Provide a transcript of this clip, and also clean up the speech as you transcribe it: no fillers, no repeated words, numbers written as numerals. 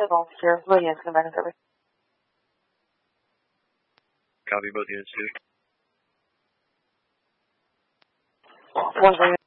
Officer Williams, come back and service. Copy, both units, 2. 1